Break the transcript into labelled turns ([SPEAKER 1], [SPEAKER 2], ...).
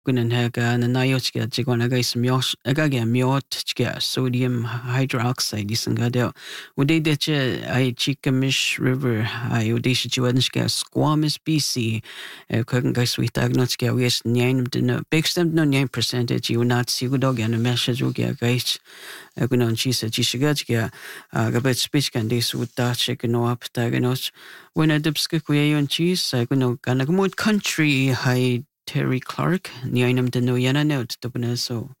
[SPEAKER 1] Kunan hega na nayotchka chigwana guys myos agaga myotchka sodium hydroxide isangada udedeche I chikamish river I udesha chiwanchka squamous BC kugan guys we tagnotchka wes 9 no big stem no 9% you not sigudog and message uga guys kunan chisa chisagachka gabet speech kan des uta check no up taganos when I dipska kuyon cheese I kuno kanagmod country high Terry Clark, ni ainam dano yana note to so.